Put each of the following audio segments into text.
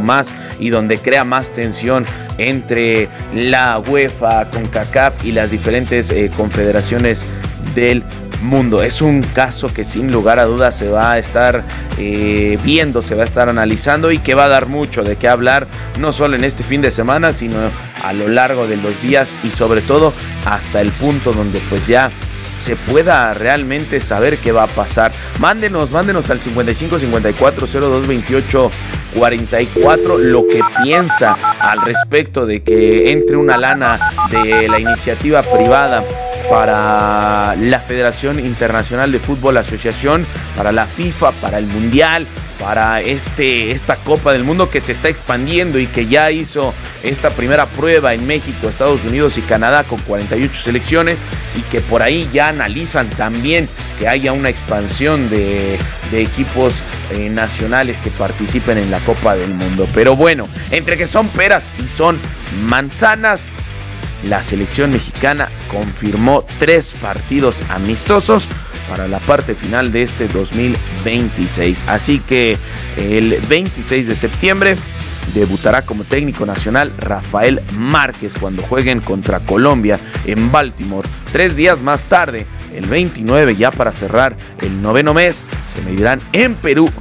más y donde crea más tensión entre la UEFA, CONCACAF y las diferentes confederaciones del mundo. Es un caso que sin lugar a dudas se va a estar viendo, se va a estar analizando y que va a dar mucho de qué hablar, no solo en este fin de semana, sino a lo largo de los días y sobre todo hasta el punto donde pues ya se pueda realmente saber qué va a pasar. Mándenos al 55 54 02 28 44 lo que piensa al respecto de que entre una lana de la iniciativa privada para la Federación Internacional de Fútbol Asociación, para la FIFA, para el Mundial, para esta Copa del Mundo que se está expandiendo y que ya hizo esta primera prueba en México, Estados Unidos y Canadá con 48 selecciones, y que por ahí ya analizan también que haya una expansión de equipos nacionales que participen en la Copa del Mundo. Pero bueno, entre que son peras y son manzanas, la selección mexicana confirmó 3 partidos amistosos para la parte final de este 2026. Así que el 26 de septiembre debutará como técnico nacional Rafael Márquez cuando jueguen contra Colombia en Baltimore. 3 días más tarde, el 29, ya para cerrar el 9º mes, se medirán en Perú,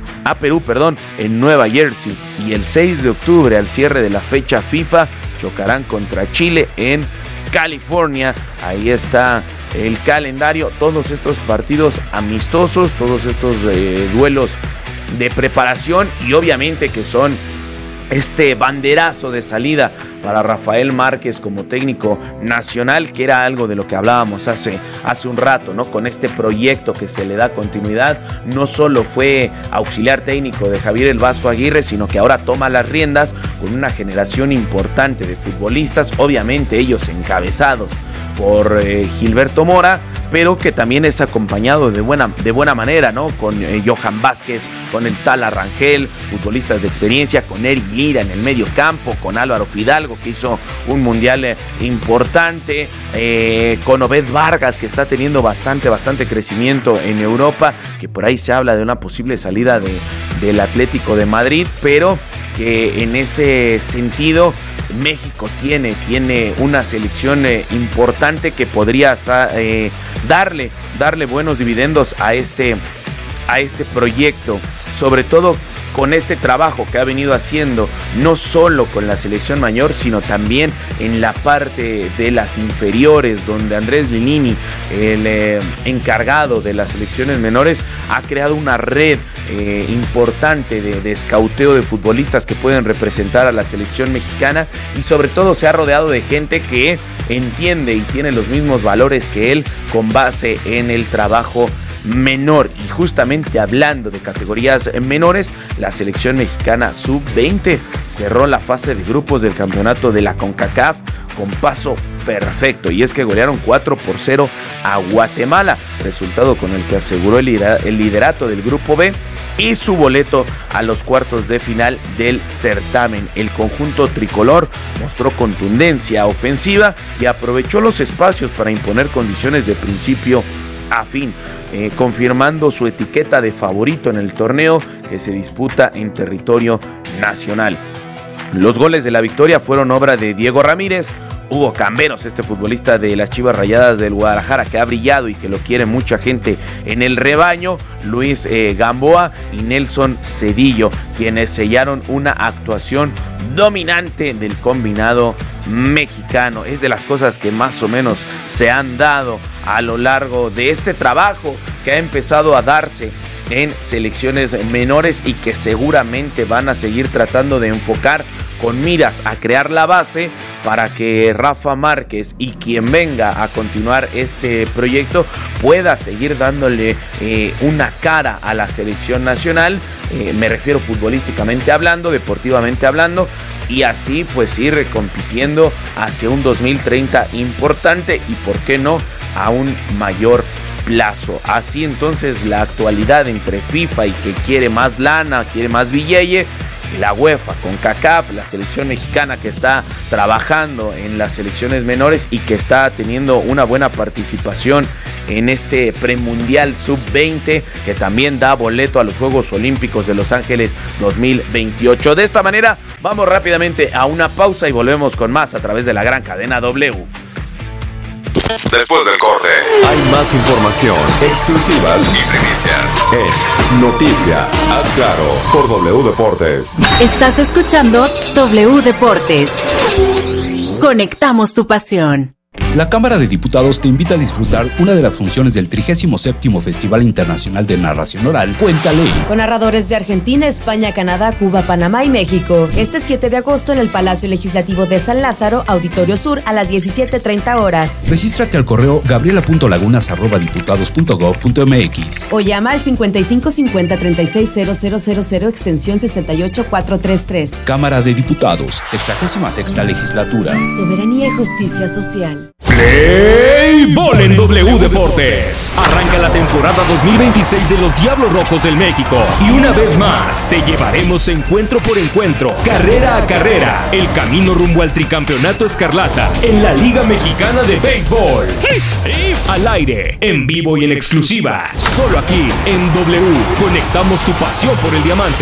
en Nueva Jersey. Y el 6 de octubre, al cierre de la fecha FIFA, chocarán contra Chile en California. Ahí está el calendario. Todos estos partidos amistosos, todos estos duelos de preparación y obviamente que son este banderazo de salida para Rafael Márquez como técnico nacional, que era algo de lo que hablábamos hace un rato, ¿no? Con este proyecto que se le da continuidad, no solo fue auxiliar técnico de Javier El Vasco Aguirre, sino que ahora toma las riendas con una generación importante de futbolistas, obviamente ellos encabezados por Gilberto Mora, pero que también es acompañado de buena manera, ¿no? Con Johan Vázquez, con el Tala Rangel, futbolistas de experiencia, con Eric Lira en el medio campo, con Álvaro Fidalgo, que hizo un mundial importante, con Obed Vargas, que está teniendo bastante crecimiento en Europa, que por ahí se habla de una posible salida del Atlético de Madrid, pero que en ese sentido México tiene una selección importante que podría darle buenos dividendos a este proyecto, sobre todo con este trabajo que ha venido haciendo, no solo con la selección mayor, sino también en la parte de las inferiores, donde Andrés Linini, el encargado de las selecciones menores, ha creado una red importante de escauteo de futbolistas que pueden representar a la selección mexicana, y sobre todo se ha rodeado de gente que entiende y tiene los mismos valores que él con base en el trabajo menor. Y justamente hablando de categorías menores, la selección mexicana sub-20 cerró la fase de grupos del campeonato de la CONCACAF con paso perfecto, y es que golearon 4-0 a Guatemala, resultado con el que aseguró el liderato del grupo B y su boleto a los cuartos de final del certamen. El conjunto tricolor mostró contundencia ofensiva y aprovechó los espacios para imponer condiciones de principio a fin, confirmando su etiqueta de favorito en el torneo que se disputa en territorio nacional. Los goles de la victoria fueron obra de Diego Ramírez, Hugo Camberos, este futbolista de las Chivas Rayadas del Guadalajara que ha brillado y que lo quiere mucha gente en el rebaño, Luis Gamboa y Nelson Cedillo, quienes sellaron una actuación dominante del combinado mexicano. Es de las cosas que más o menos se han dado a lo largo de este trabajo que ha empezado a darse en selecciones menores y que seguramente van a seguir tratando de enfocar con miras a crear la base para que Rafa Márquez y quien venga a continuar este proyecto pueda seguir dándole una cara a la selección nacional, me refiero futbolísticamente hablando, deportivamente hablando, y así pues ir compitiendo hacia un 2030 importante y por qué no a un mayor plazo. Así entonces la actualidad entre FIFA y que quiere más lana, quiere más billete, la UEFA, CONCACAF, la selección mexicana que está trabajando en las selecciones menores y que está teniendo una buena participación en este premundial sub-20 que también da boleto a los Juegos Olímpicos de Los Ángeles 2028. De esta manera vamos rápidamente a una pausa y volvemos con más a través de la gran cadena W. Después del corte, hay más información, exclusivas y primicias en Noticia, haz claro, por W Deportes. Estás escuchando W Deportes. Conectamos tu pasión. La Cámara de Diputados te invita a disfrutar una de las funciones del 37º Festival Internacional de Narración Oral, Cuéntale. Con narradores de Argentina, España, Canadá, Cuba, Panamá y México. Este 7 de agosto en el Palacio Legislativo de San Lázaro, Auditorio Sur, a las 17:30 horas. Regístrate al correo gabriela.lagunas@diputados.gov.mx O llama al 55 50 36 000 extensión 68433. Cámara de Diputados, 66ª Legislatura. Soberanía y justicia social. Play Ball en W Deportes. Arranca la temporada 2026 de los Diablos Rojos del México. Y una vez más, te llevaremos encuentro por encuentro, carrera a carrera, el camino rumbo al tricampeonato escarlata en la Liga Mexicana de Béisbol. Al aire, en vivo y en exclusiva, solo aquí en W. Conectamos tu pasión por el diamante.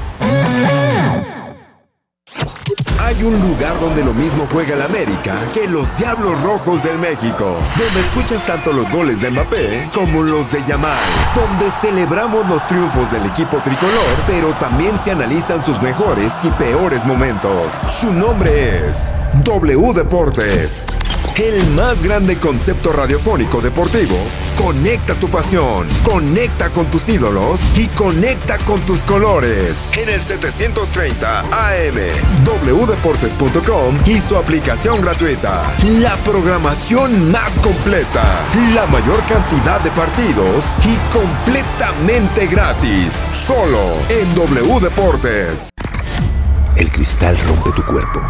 Hay un lugar donde lo mismo juega el América que los Diablos Rojos del México, donde escuchas tanto los goles de Mbappé como los de Yamal, donde celebramos los triunfos del equipo tricolor, pero también se analizan sus mejores y peores momentos. Su nombre es W Deportes, el más grande concepto radiofónico deportivo. Conecta tu pasión, conecta con tus ídolos y conecta con tus colores. En el 730 AM, wdeportes.com y su aplicación gratuita. La programación más completa, la mayor cantidad de partidos y completamente gratis. Solo en W Deportes. El cristal rompe tu cuerpo,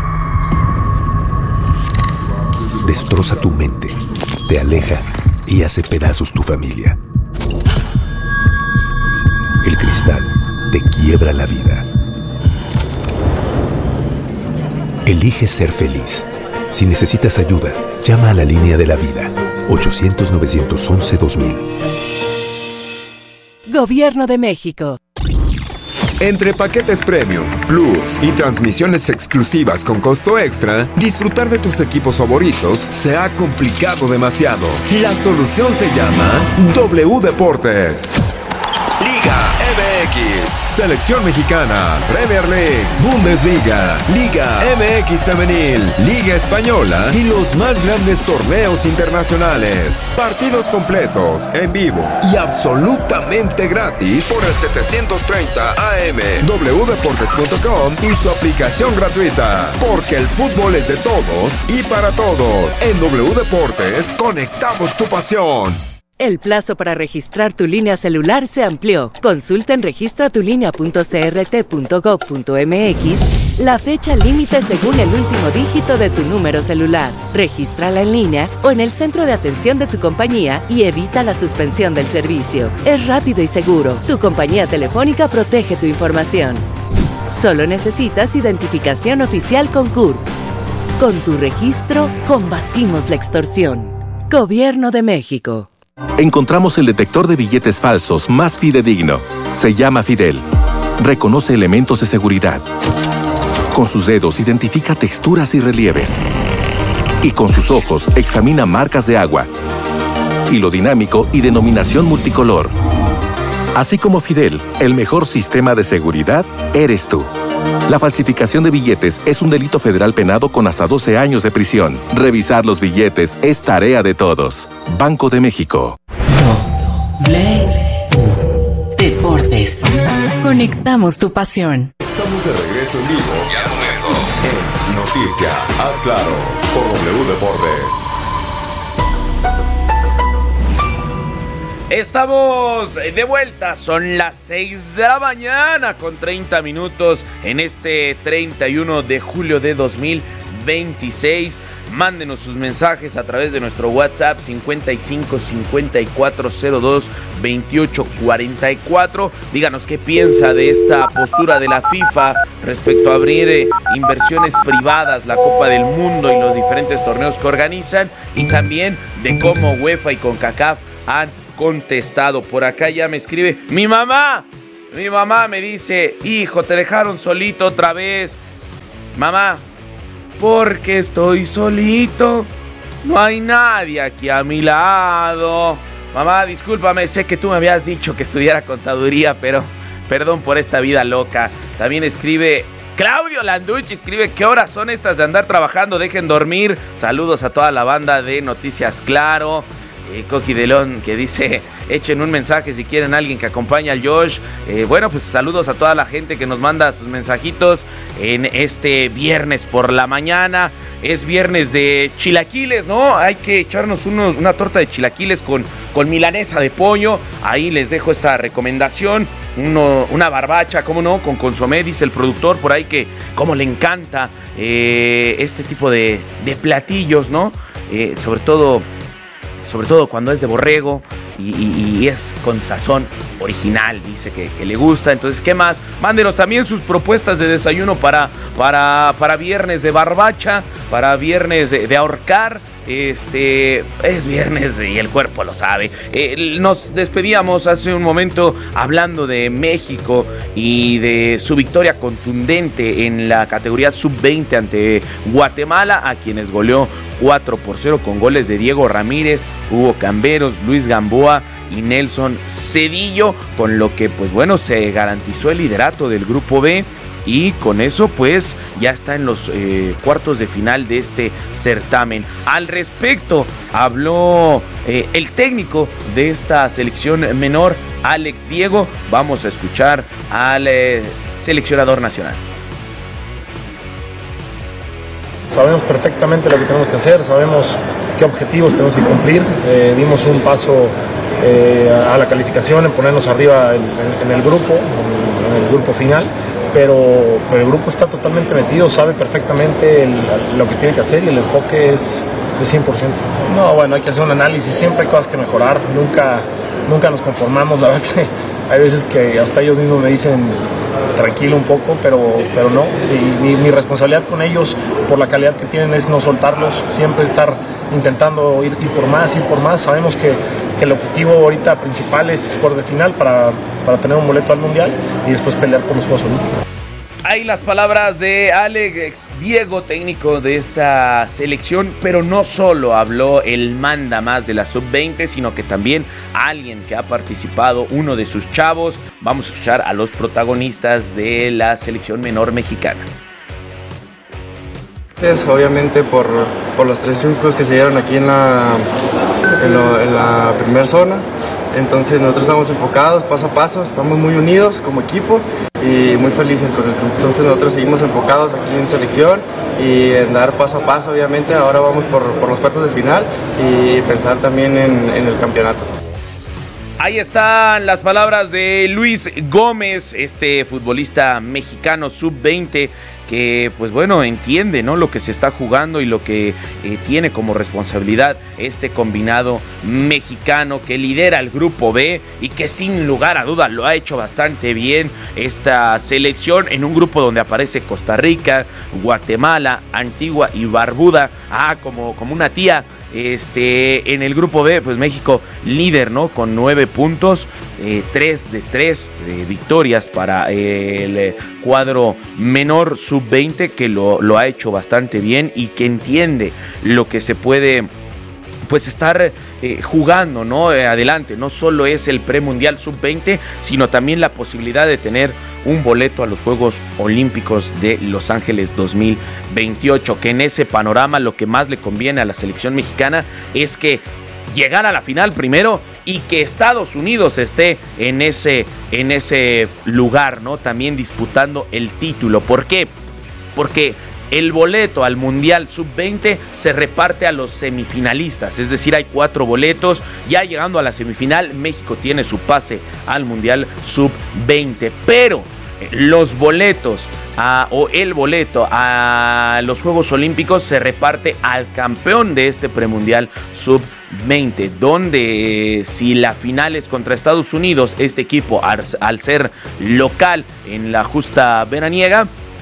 destroza tu mente, te aleja y hace pedazos tu familia. El cristal te quiebra la vida. Elige ser feliz. Si necesitas ayuda, llama a la línea de la vida, 800-911-2000. Gobierno de México. Entre paquetes Premium, Plus y transmisiones exclusivas con costo extra, disfrutar de tus equipos favoritos se ha complicado demasiado. La solución se llama W Deportes. Liga MX, Selección Mexicana, Premier League, Bundesliga, Liga MX Femenil, Liga Española y los más grandes torneos internacionales. Partidos completos, en vivo y absolutamente gratis por el 730 AM, wdeportes.com y su aplicación gratuita. Porque el fútbol es de todos y para todos. En W Deportes, conectamos tu pasión. El plazo para registrar tu línea celular se amplió. Consulta en registratulinea.crt.gov.mx la fecha límite según el último dígito de tu número celular. Regístrala en línea o en el centro de atención de tu compañía y evita la suspensión del servicio. Es rápido y seguro. Tu compañía telefónica protege tu información. Solo necesitas identificación oficial con CURP. Con tu registro, combatimos la extorsión. Gobierno de México. Encontramos el detector de billetes falsos más fidedigno. Se llama Fidel. Reconoce elementos de seguridad. Con sus dedos identifica texturas y relieves. Y con sus ojos examina marcas de agua. Hilo dinámico y denominación multicolor. Así como Fidel, el mejor sistema de seguridad eres tú. La falsificación de billetes es un delito federal penado con hasta 12 años de prisión. Revisar los billetes es tarea de todos. Banco de México. Deportes. Conectamos tu pasión. Estamos de regreso en vivo y al momento en Noticia, haz claro, por W Deportes. Estamos de vuelta, son las 6 de la mañana con 30 minutos en este 31 de julio de 2026. Mándenos sus mensajes a través de nuestro WhatsApp 55 5402 28 44. Díganos qué piensa de esta postura de la FIFA respecto a abrir inversiones privadas, la Copa del Mundo y los diferentes torneos que organizan, y también de cómo UEFA y CONCACAF han contestado. Por acá ya me escribe mi mamá me dice: hijo, te dejaron solito otra vez. Mamá, porque estoy solito, no hay nadie aquí a mi lado. Mamá, discúlpame, sé que tú me habías dicho que estudiara contaduría, pero perdón por esta vida loca. También escribe Claudio Landucci, escribe: ¿qué horas son estas de andar trabajando? Dejen dormir. Saludos a toda la banda de Noticias Claro. Coqui Delón, que dice: echen un mensaje si quieren alguien que acompañe al Josh. Bueno, pues saludos a toda la gente que nos manda sus mensajitos en este viernes por la mañana. Es viernes de chilaquiles, ¿no? Hay que echarnos una torta de chilaquiles con milanesa de pollo. Ahí les dejo esta recomendación. Una barbacha, ¿cómo no? Con consomé, dice el productor por ahí que como le encanta este tipo de platillos, ¿no? Sobre todo cuando es de borrego y es con sazón original, dice que le gusta. Entonces, ¿qué más? Mándenos también sus propuestas de desayuno para viernes de barbacha, para viernes de ahorcar. Es viernes y el cuerpo lo sabe. Nos despedíamos hace un momento hablando de México y de su victoria contundente en la categoría sub-20 ante Guatemala, a quienes goleó 4-0 con goles de Diego Ramírez, Hugo Camberos, Luis Gamboa y Nelson Cedillo, con lo que pues bueno, se garantizó el liderato del grupo B. Y con eso pues ya está en los cuartos de final de este certamen. Al respecto habló el técnico de esta selección menor, Alex Diego. Vamos a escuchar al seleccionador nacional. Sabemos perfectamente lo que tenemos que hacer, sabemos qué objetivos tenemos que cumplir. Dimos un paso a la calificación, en ponernos arriba en el grupo final. Pero el grupo está totalmente metido, sabe perfectamente lo que tiene que hacer y el enfoque es de 100%. No, bueno, hay que hacer un análisis, siempre hay cosas que mejorar, nunca nos conformamos. La verdad que hay veces que hasta ellos mismos me dicen tranquilo un poco, pero no. Y mi responsabilidad con ellos, por la calidad que tienen, es no soltarlos, siempre estar intentando ir por más. Sabemos que el objetivo ahorita principal es por de final para tener un boleto al Mundial y después pelear por los Juegos Olímpicos. Hay las palabras de Alex Diego, técnico de esta selección, pero no solo habló el manda más de la sub-20, sino que también alguien que ha participado, uno de sus chavos. Vamos a escuchar a los protagonistas de la selección menor mexicana. Obviamente por los 3 triunfos que se dieron aquí en la primera zona. Entonces nosotros estamos enfocados paso a paso, estamos muy unidos como equipo y muy felices con el triunfo. Entonces nosotros seguimos enfocados aquí en selección y en dar paso a paso, obviamente. Ahora vamos por los cuartos de final y pensar también en el campeonato. Ahí están las palabras de Luis Gómez, este futbolista mexicano sub-20 que pues bueno entiende, ¿no?, lo que se está jugando y lo que tiene como responsabilidad este combinado mexicano que lidera el grupo B y que sin lugar a duda lo ha hecho bastante bien esta selección en un grupo donde aparece Costa Rica, Guatemala, Antigua y Barbuda, como una tía. En el grupo B, pues México líder, ¿no?, con 9 puntos, 3 de 3 victorias para el cuadro menor sub-20 que lo ha hecho bastante bien y que entiende lo que se puede pues estar jugando, ¿no?, adelante. No solo es el premundial sub-20, sino también la posibilidad de tener un boleto a los Juegos Olímpicos de Los Ángeles 2028, que en ese panorama lo que más le conviene a la selección mexicana es que llegar a la final primero y que Estados Unidos esté en ese lugar, ¿no?, también disputando el título. ¿Por qué? Porque el boleto al Mundial Sub-20 se reparte a los semifinalistas, es decir, hay 4 boletos. Ya llegando a la semifinal, México tiene su pase al Mundial Sub-20, pero los boletos el boleto a los Juegos Olímpicos se reparte al campeón de este premundial Sub-20, donde si la final es contra Estados Unidos, este equipo al ser local en la justa veraniega,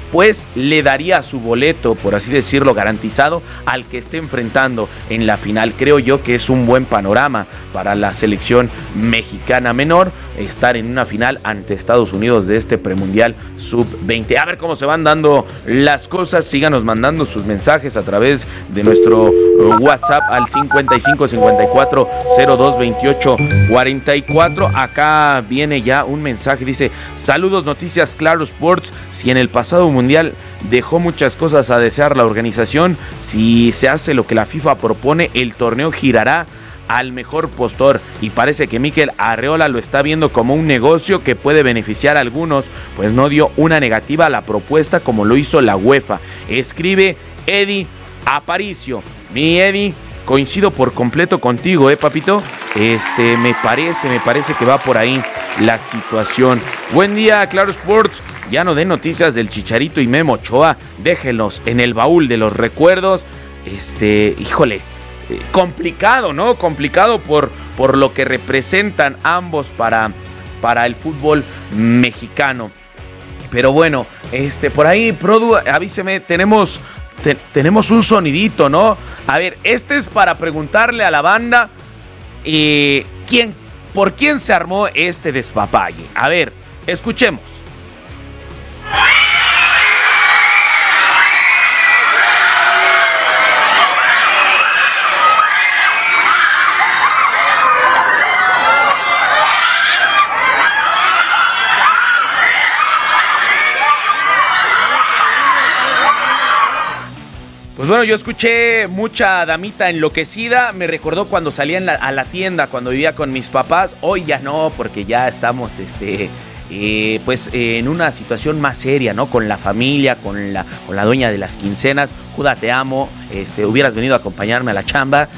pues le daría su boleto, por así decirlo, garantizado al que esté enfrentando en la final. Creo yo que es un buen panorama para la selección mexicana menor estar en una final ante Estados Unidos de este premundial sub-20. A ver cómo se van dando las cosas. Síganos mandando sus mensajes a través de nuestro WhatsApp al 55 54 02 28 44. Acá viene ya un mensaje, dice: saludos, noticias Claro Sports. Si en el pasado mundial dejó muchas cosas a desear la organización, si se hace lo que la FIFA propone, el torneo girará al mejor postor, y parece que Mikel Arreola lo está viendo como un negocio que puede beneficiar a algunos, pues no dio una negativa a la propuesta como lo hizo la UEFA. Escribe Eddie Aparicio. Mi Eddie, coincido por completo contigo, papito. Me parece que va por ahí la situación. Buen día, Claro Sports. Ya no den noticias del Chicharito y Memo Ochoa, déjenlos en el baúl de los recuerdos. Híjole, complicado, ¿no? Complicado por lo que representan ambos para el fútbol mexicano. Pero bueno, por ahí, Produ, avíseme, tenemos un sonidito, ¿no? A ver, es para preguntarle a la banda ¿por quién se armó este despapalle? A ver, escuchemos. Pues bueno, yo escuché mucha damita enloquecida, me recordó cuando salía a la tienda, cuando vivía con mis papás. Hoy ya no, porque ya estamos pues en una situación más seria, ¿no? Con la familia, con la dueña de las quincenas. Juda, te amo, hubieras venido a acompañarme a la chamba,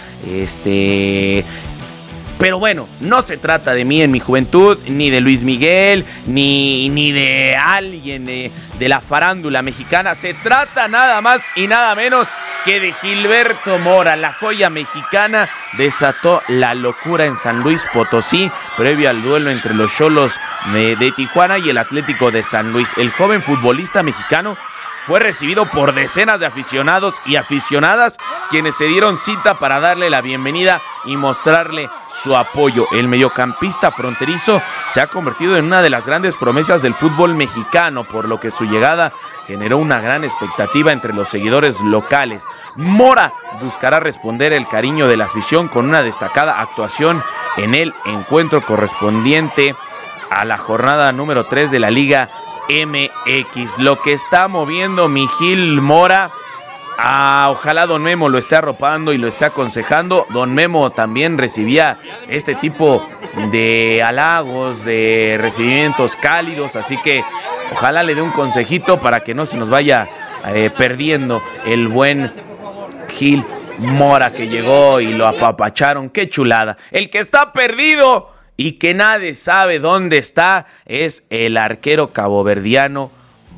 Pero bueno, no se trata de mí en mi juventud, ni de Luis Miguel, ni de alguien de la farándula mexicana. Se trata nada más y nada menos que de Gilberto Mora. La joya mexicana desató la locura en San Luis Potosí, previo al duelo entre los Xolos de Tijuana y el Atlético de San Luis. El joven futbolista mexicano fue recibido por decenas de aficionados y aficionadas, quienes se dieron cita para darle la bienvenida y mostrarle su apoyo. El mediocampista fronterizo se ha convertido en una de las grandes promesas del fútbol mexicano, por lo que su llegada generó una gran expectativa entre los seguidores locales. Mora buscará responder el cariño de la afición con una destacada actuación en el encuentro correspondiente a la jornada número 3 de la Liga MX. Lo que está moviendo mi Gil Mora, ojalá Don Memo lo esté arropando y lo esté aconsejando. Don Memo también recibía este tipo de halagos, de recibimientos cálidos, así que ojalá le dé un consejito para que no se nos vaya perdiendo el buen Gil Mora, que llegó y lo apapacharon. ¡Qué chulada! El que está perdido y que nadie sabe dónde está es el arquero caboverdiano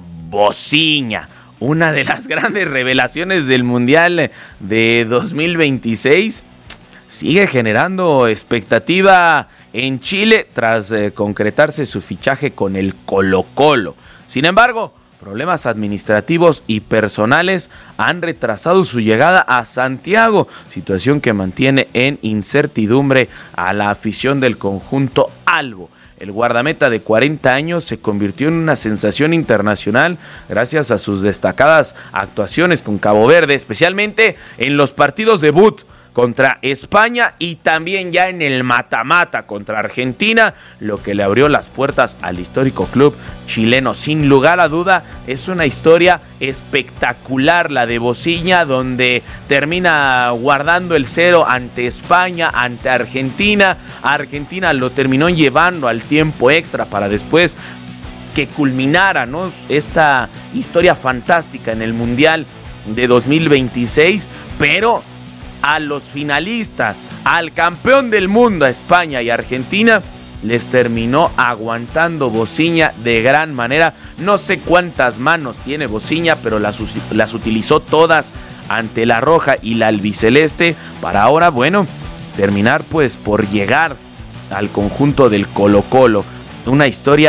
Bociña, una de las grandes revelaciones del Mundial de 2026. Sigue generando expectativa en Chile tras concretarse su fichaje con el Colo-Colo. Sin embargo, problemas administrativos y personales han retrasado su llegada a Santiago, situación que mantiene en incertidumbre a la afición del conjunto albo. El guardameta de 40 años se convirtió en una sensación internacional gracias a sus destacadas actuaciones con Cabo Verde, especialmente en los partidos debut contra España y también ya en el mata-mata contra Argentina, lo que le abrió las puertas al histórico club chileno. Sin lugar a duda, es una historia espectacular la de Bociña, donde termina guardando el cero ante España, ante Argentina. Argentina lo terminó llevando al tiempo extra para después que culminara, ¿no?, esta historia fantástica en el Mundial de 2026, pero a los finalistas, al campeón del mundo, a España y Argentina, les terminó aguantando Bociña de gran manera. No sé cuántas manos tiene Bociña, pero las utilizó todas ante la roja y la albiceleste para ahora, bueno, terminar pues por llegar al conjunto del Colo-Colo. Una historia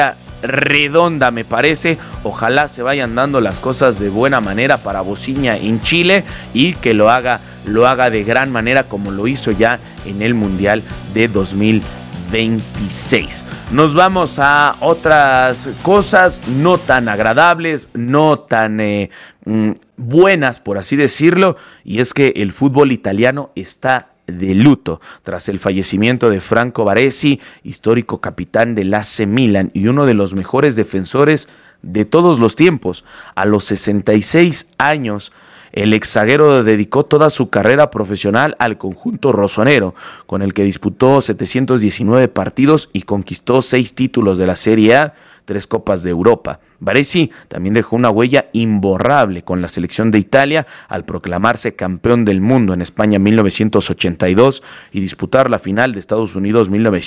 redonda, me parece. Ojalá se vayan dando las cosas de buena manera para Bociña en Chile y que lo haga de gran manera como lo hizo ya en el Mundial de 2026. Nos vamos a otras cosas no tan agradables, no tan buenas, por así decirlo, y es que el fútbol italiano está de luto tras el fallecimiento de Franco Baresi, histórico capitán del AC Milan y uno de los mejores defensores de todos los tiempos. A los 66 años, el exzaguero dedicó toda su carrera profesional al conjunto rosonero, con el que disputó 719 partidos y conquistó 6 títulos de la Serie A, 3 Copas de Europa. Baresi también dejó una huella imborrable con la selección de Italia al proclamarse campeón del mundo en España en 1982 y disputar la final de Estados Unidos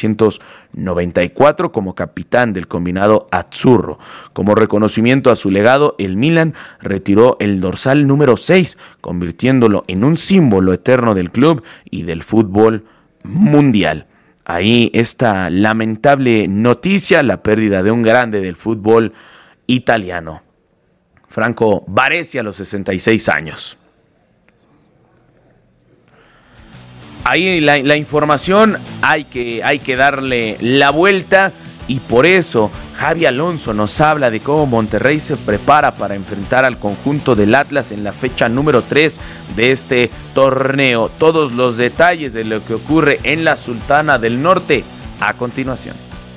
1994 como capitán del combinado azzurro. Como reconocimiento a su legado, el Milan retiró el dorsal número 6, convirtiéndolo en un símbolo eterno del club y del fútbol mundial. Ahí esta lamentable noticia, la pérdida de un grande del fútbol italiano, Franco Baresi, a los 66 años. Ahí la información hay que darle la vuelta y por eso Javi Alonso nos habla de cómo Monterrey se prepara para enfrentar al conjunto del Atlas en la fecha número 3 de este torneo. Todos los detalles de lo que ocurre en la Sultana del Norte a continuación.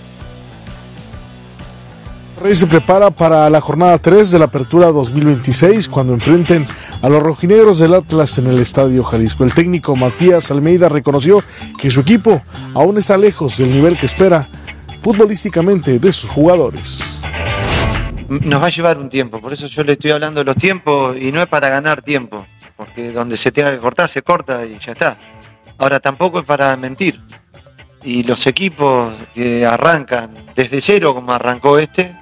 Monterrey se prepara para la jornada 3 de la Apertura 2026 cuando enfrenten a los rojinegros del Atlas en el Estadio Jalisco. El técnico Matías Almeida reconoció que su equipo aún está lejos del nivel que espera futbolísticamente de sus jugadores. Nos va a llevar un tiempo, por eso yo le estoy hablando de los tiempos y no es para ganar tiempo, porque donde se tenga que cortar, se corta y ya está. Ahora tampoco es para mentir. Y los equipos que arrancan desde cero como arrancó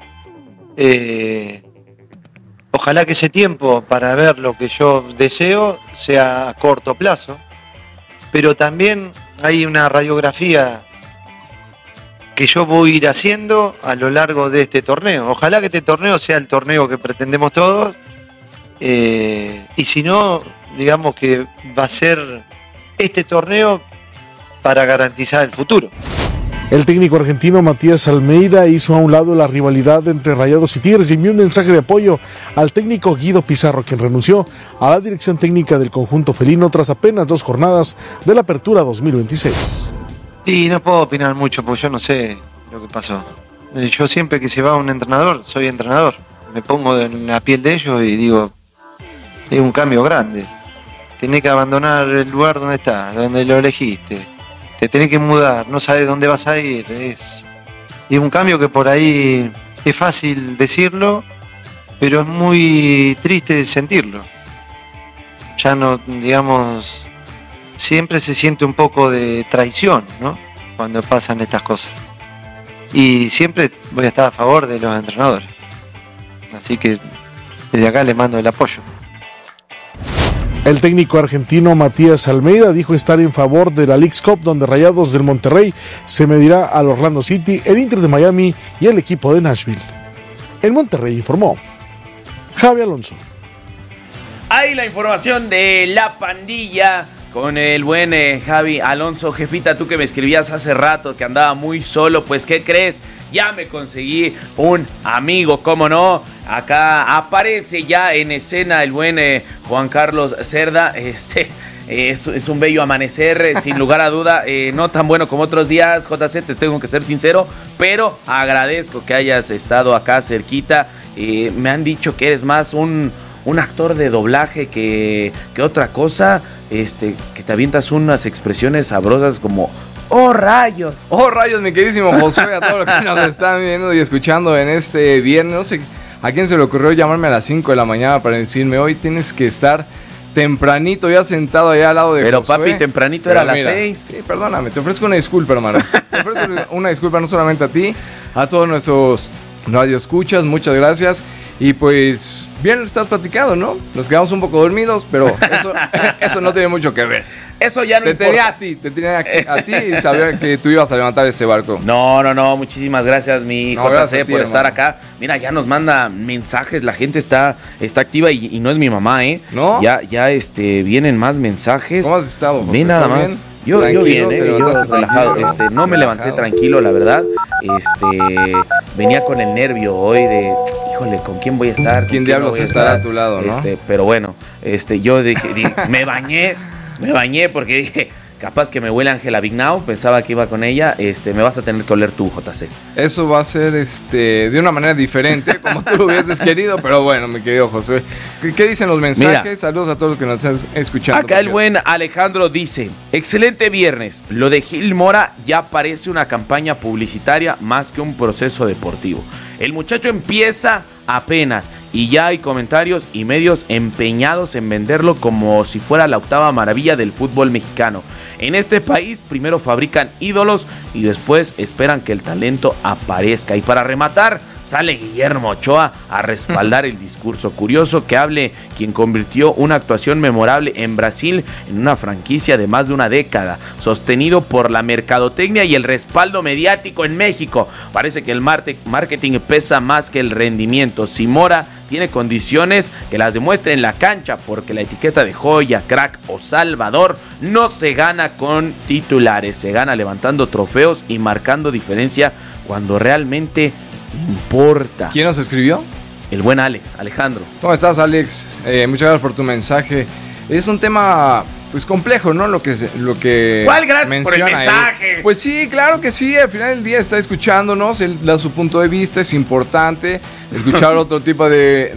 ojalá que ese tiempo para ver lo que yo deseo sea a corto plazo, pero también hay una radiografía que yo voy a ir haciendo a lo largo de este torneo. Ojalá que este torneo sea el torneo que pretendemos todos, y si no, digamos que va a ser este torneo para garantizar el futuro. El técnico argentino Matías Almeida hizo a un lado la rivalidad entre Rayados y Tigres y envió un mensaje de apoyo al técnico Guido Pizarro, quien renunció a la dirección técnica del conjunto felino tras apenas 2 jornadas de la Apertura 2026. Y no puedo opinar mucho porque yo no sé lo que pasó. Yo siempre que se va un entrenador, soy entrenador. Me pongo en la piel de ellos y digo, es un cambio grande. Tenés que abandonar el lugar donde estás, donde lo elegiste. Te tenés que mudar, no sabes dónde vas a ir. Es un cambio que por ahí es fácil decirlo, pero es muy triste sentirlo. Ya no, digamos, siempre se siente un poco de traición, ¿no? Cuando pasan estas cosas. Y siempre voy a estar a favor de los entrenadores. Así que desde acá le mando el apoyo. El técnico argentino Matías Almeida dijo estar en favor de la Leagues Cup, donde Rayados del Monterrey se medirá al Orlando City, el Inter de Miami y el equipo de Nashville. En Monterrey informó Javi Alonso. Ahí la información de la pandilla con el buen Javi Alonso. Jefita, tú que me escribías hace rato que andaba muy solo, pues ¿qué crees? Ya me conseguí un amigo, ¿cómo no? Acá aparece ya en escena el buen Juan Carlos Cerda. Es un bello amanecer, sin lugar a duda, no tan bueno como otros días, JC, te tengo que ser sincero, pero agradezco que hayas estado acá cerquita. Me han dicho que eres más un actor de doblaje que otra cosa, que te avientas unas expresiones sabrosas como ¡oh, rayos! ¡Oh, rayos, mi queridísimo Josué! A todos los que nos están viendo y escuchando en este viernes. No sé a quién se le ocurrió llamarme a las 5 de la mañana para decirme, hoy tienes que estar tempranito ya sentado allá al lado de Pero Josué. Papi, tempranito era a las 6. Sí, perdóname, te ofrezco una disculpa, hermano. Te ofrezco una disculpa no solamente a ti, a todos nuestros radioescuchas, muchas gracias. Y pues, bien lo estás platicando, ¿no? Nos quedamos un poco dormidos, pero eso no tiene mucho que ver. Eso ya no te importa. Te tenía a ti y sabía que tú ibas a levantar ese barco. No, muchísimas gracias, mi JC, gracias a ti, por estar hermano. acá. Mira, ya nos manda mensajes, la gente está activa y no es mi mamá, ¿eh? ¿No? Ya vienen más mensajes. ¿Cómo has estado, José? Ve nada ¿Todo más. bien? Yo bien, ¿Te yo levantaste relajado. tranquilo? No me levanté tranquilo, la verdad. Venía con el nervio hoy de, híjole, ¿con quién voy a estar? ¿Quién diablos estará a tu lado, no? Pero bueno, yo dije, me bañé porque dije, capaz que me huele Ángela Vignau, pensaba que iba con ella, me vas a tener que oler tú, JC. Eso va a ser de una manera diferente, como tú lo hubieses querido, pero bueno, mi querido Josué. ¿Qué dicen los mensajes? Mira, saludos a todos los que nos están escuchando. Acá el buen Alejandro dice, excelente viernes, lo de Gil Mora ya parece una campaña publicitaria más que un proceso deportivo. El muchacho empieza apenas y ya hay comentarios y medios empeñados en venderlo como si fuera la octava maravilla del fútbol mexicano. En este país primero fabrican ídolos y después esperan que el talento aparezca. Y para rematar, sale Guillermo Ochoa a respaldar el discurso. Curioso que hable quien convirtió una actuación memorable en Brasil en una franquicia de más de una década, sostenido por la mercadotecnia y el respaldo mediático en México. Parece que el marketing pesa más que el rendimiento. Si Mora tiene condiciones, que las demuestre en la cancha, porque la etiqueta de joya, crack o salvador no se gana con titulares, se gana levantando trofeos y marcando diferencia cuando realmente importa. ¿Quién nos escribió? El buen Alejandro. ¿Cómo estás, Alex? Muchas gracias por tu mensaje. Es un tema pues complejo, ¿no? Lo que ¿Cuál? Gracias por el mensaje. Pues sí, claro que sí. Al final del día está escuchándonos, él da su punto de vista, es importante escuchar otro tipo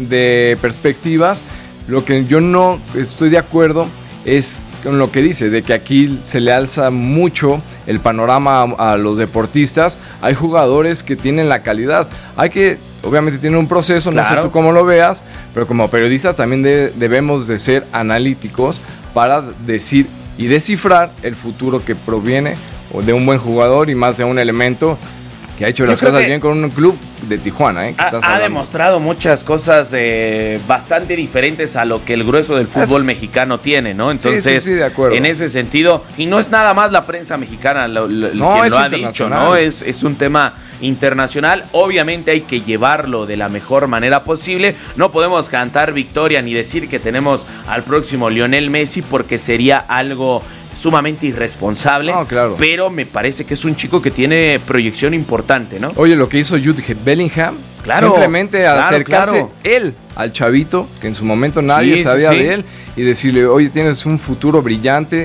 de perspectivas. Lo que yo no estoy de acuerdo es con lo que dice, de que aquí se le alza mucho el panorama a los deportistas. Hay jugadores que tienen la calidad. Obviamente tiene un proceso, claro. No sé tú cómo lo veas, pero como periodistas también debemos de ser analíticos para decir y descifrar el futuro que proviene de un buen jugador y más de un elemento que ha hecho las cosas bien con un club de Tijuana. Ha demostrado muchas cosas bastante diferentes a lo que el grueso del fútbol mexicano tiene, ¿no? Entonces, sí, de acuerdo. En ese sentido, y no es nada más la prensa mexicana quien lo ha dicho, ¿no? Es un tema internacional. Obviamente hay que llevarlo de la mejor manera posible. No podemos cantar victoria ni decir que tenemos al próximo Lionel Messi porque sería algo sumamente irresponsable. No, claro. Pero me parece que es un chico que tiene proyección importante, ¿no? Oye, lo que hizo Jude Bellingham, simplemente al acercarse él al chavito, que en su momento nadie sabía de él, y decirle, oye, tienes un futuro brillante,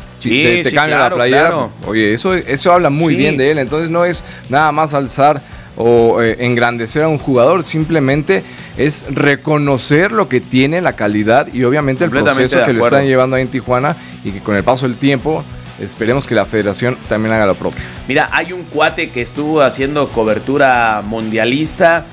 te cambia la playera. Claro. Oye, eso habla muy bien de él. Entonces no es nada más alzar o engrandecer a un jugador, simplemente es reconocer lo que tiene, la calidad y obviamente el proceso que lo están llevando ahí en Tijuana, y que con el paso del tiempo esperemos que la federación también haga lo propio. Mira, hay un cuate que estuvo haciendo cobertura mundialista,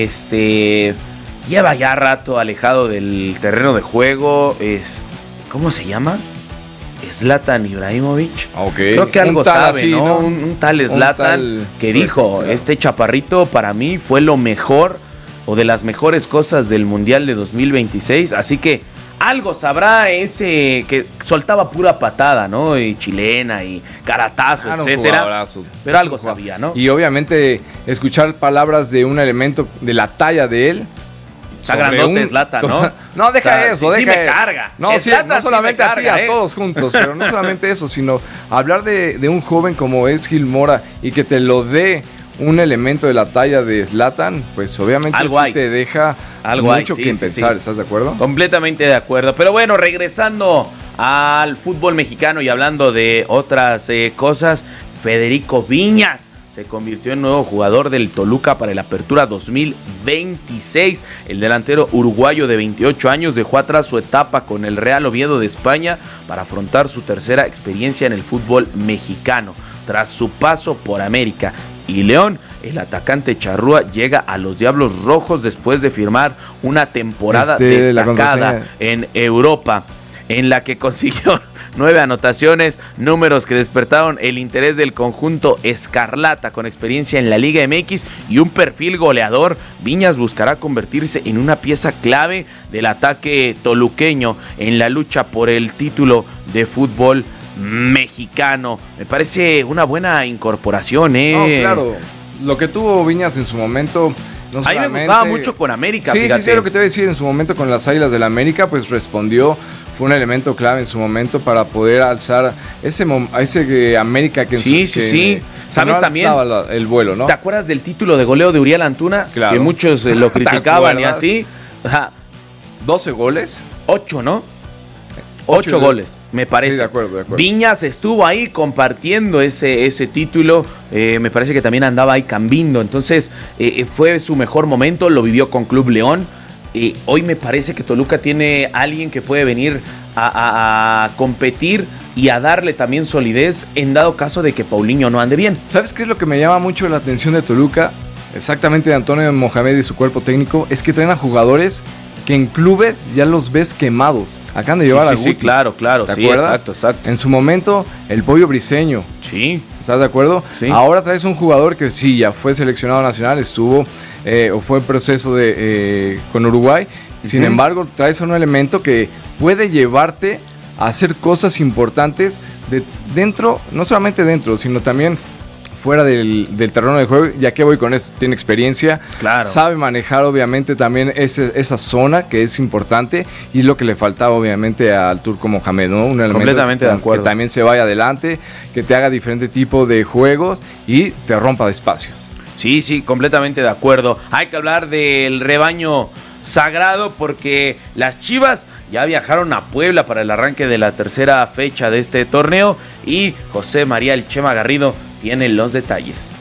lleva ya rato alejado del terreno de juego, ¿cómo se llama? Zlatan Ibrahimovic. Okay. Creo que algo sabe, así, ¿no? Un tal Zlatan que dijo, este chaparrito para mí fue lo mejor o de las mejores cosas del Mundial de 2026, así que algo sabrá ese que soltaba pura patada, ¿no? Y chilena y caratazo, etcétera. Pero algo sabía, ¿no? Y obviamente escuchar palabras de un elemento de la talla de él. Está grandote Zlatan, ¿no? No, deja eso. Sí me carga. No, no solamente a ti, a todos juntos, pero no solamente eso, sino hablar de un joven como es Gil Mora y que te lo dé un elemento de la talla de Zlatan, pues obviamente sí te deja mucho que pensar, ¿estás de acuerdo? Completamente de acuerdo. Pero bueno, regresando al fútbol mexicano y hablando de otras cosas, Federico Viñas se convirtió en nuevo jugador del Toluca para el Apertura 2026. El delantero uruguayo de 28 años dejó atrás su etapa con el Real Oviedo de España para afrontar su tercera experiencia en el fútbol mexicano. Tras su paso por América y León, el atacante charrúa llega a los Diablos Rojos después de firmar una temporada destacada en Europa. en la que consiguió 9 anotaciones, números que despertaron el interés del conjunto escarlata con experiencia en la Liga MX y un perfil goleador. Viñas buscará convertirse en una pieza clave del ataque toluqueño en la lucha por el título de fútbol mexicano. Me parece una buena incorporación, No, claro, lo que tuvo Viñas en su momento. No a mí me gustaba mucho con América. Sí, sí, lo que te voy a decir, en su momento con las Águilas del América, pues respondió, fue un elemento clave en su momento para poder alzar ese América que sí. ¿Sabes no también? El vuelo, ¿no? ¿Te acuerdas del título de goleo de Uriel Antuna? Claro. Que muchos lo criticaban y así. Ajá. 12 goles. 8, ¿no? 8 goles, me parece. Sí, de acuerdo. Viñas estuvo ahí compartiendo ese título. Me parece que también andaba ahí Cambindo. Entonces, fue su mejor momento. Lo vivió con Club León. Hoy me parece que Toluca tiene alguien que puede venir a competir y a darle también solidez en dado caso de que Paulinho no ande bien. ¿Sabes qué es lo que me llama mucho la atención de Toluca? Exactamente de Antonio Mohamed y su cuerpo técnico. Es que traen a jugadores que en clubes ya los ves quemados. Acaban de llevar a Guti. Sí, claro. ¿Te sí, acuerdas? Exacto. En su momento, el Pollo Briseño. Sí. ¿Estás de acuerdo? Sí. Ahora traes un jugador que sí, ya fue seleccionado nacional, estuvo o fue en proceso con Uruguay. Sin embargo, traes un elemento que puede llevarte a hacer cosas importantes dentro, no solamente dentro, sino también fuera del terreno de juego. Ya que voy con esto, tiene experiencia, claro. Sabe manejar obviamente también esa zona que es importante y es lo que le faltaba obviamente al Turco Mohamed, ¿no? Un elemento completamente de acuerdo. Que también se vaya adelante, que te haga diferente tipo de juegos y te rompa de espacio. Sí, completamente de acuerdo. Hay que hablar del rebaño sagrado porque las Chivas ya viajaron a Puebla para el arranque de la tercera fecha de este torneo y José María El Chema Garrido tiene los detalles.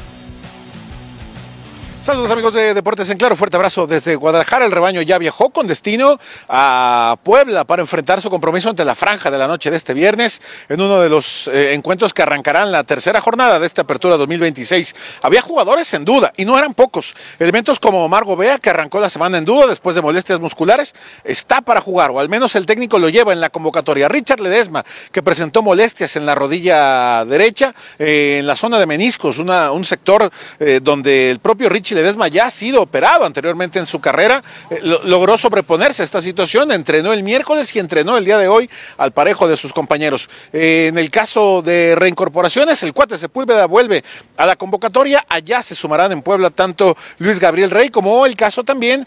Saludos amigos de Deportes en Claro, fuerte abrazo desde Guadalajara. El rebaño ya viajó con destino a Puebla para enfrentar su compromiso ante la franja de la noche de este viernes en uno de los encuentros que arrancarán la tercera jornada de esta apertura 2026. Había jugadores en duda y no eran pocos. Elementos como Omar Gobea, que arrancó la semana en duda después de molestias musculares, está para jugar, o al menos el técnico lo lleva en la convocatoria. Richard Ledesma, que presentó molestias en la rodilla derecha, en la zona de meniscos, un sector donde el propio Richie Ledesma ya ha sido operado anteriormente en su carrera, logró sobreponerse a esta situación, entrenó el miércoles y entrenó el día de hoy al parejo de sus compañeros. En el caso de reincorporaciones, el Cuate Sepúlveda vuelve a la convocatoria. Allá se sumarán en Puebla tanto Luis Gabriel Rey como el caso también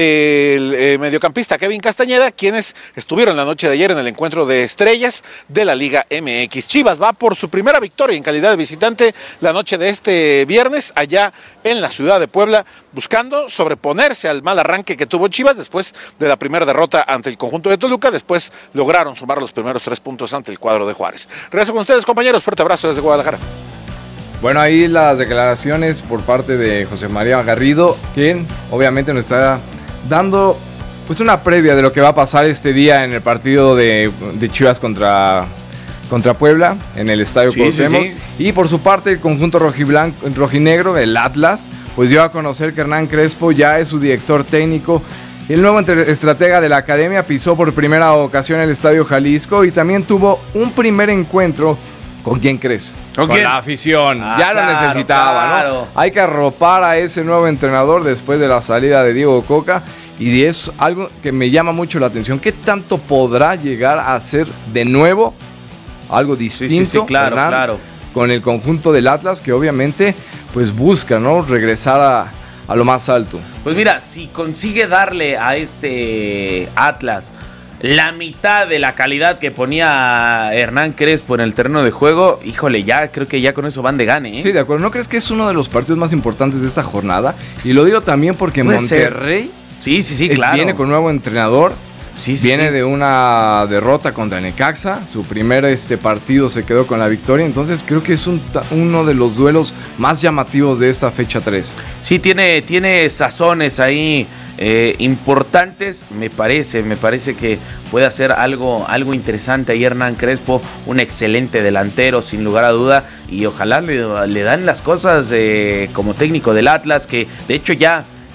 del mediocampista Kevin Castañeda, quienes estuvieron la noche de ayer en el encuentro de estrellas de la Liga MX. Chivas va por su primera victoria en calidad de visitante la noche de este viernes allá en la ciudad de Puebla, buscando sobreponerse al mal arranque que tuvo Chivas después de la primera derrota ante el conjunto de Toluca. Después lograron sumar los primeros 3 puntos ante el cuadro de Juárez. Regreso con ustedes, compañeros. Fuerte abrazo desde Guadalajara. Bueno, ahí las declaraciones por parte de José María Garrido, quien obviamente nos está dando pues una previa de lo que va a pasar este día en el partido de Chivas contra Puebla en el Estadio Cuauhtémoc. Sí. Y por su parte el conjunto rojinegro, el Atlas, pues dio a conocer que Hernán Crespo ya es su director técnico. El nuevo estratega de la academia pisó por primera ocasión el Estadio Jalisco y también tuvo un primer encuentro. ¿Con quién crees? Con la afición. Ya lo necesitaba, claro. ¿no? Hay que arropar a ese nuevo entrenador después de la salida de Diego Coca. Y es algo que me llama mucho la atención. ¿Qué tanto podrá llegar a hacer de nuevo algo distinto? Sí, claro. Con el conjunto del Atlas, que obviamente pues busca, ¿no?, regresar a lo más alto. Pues mira, si consigue darle a este Atlas la mitad de la calidad que ponía Hernán Crespo en el terreno de juego, híjole, ya creo que ya con eso van de gane, ¿eh? Sí, de acuerdo. ¿No crees que es uno de los partidos más importantes de esta jornada? Y lo digo también porque Monterrey claro, viene con un nuevo entrenador. Viene de una derrota contra Necaxa. Su primer partido se quedó con la victoria. Entonces creo que es uno de los duelos más llamativos de esta fecha 3. Sí, tiene sazones ahí importantes. Me parece que puede hacer algo interesante ahí Hernán Crespo. Un excelente delantero sin lugar a duda. Y ojalá le dan las cosas como técnico del Atlas, que de hecho ya